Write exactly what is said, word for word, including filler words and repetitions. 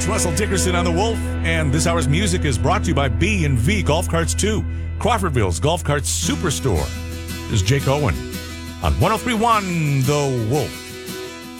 It's Russell Dickerson on The Wolf, and this hour's music is brought to you by B and V Golf Carts two, Crawfordville's Golf Carts Superstore. This is Jake Owen on one oh three point one The Wolf.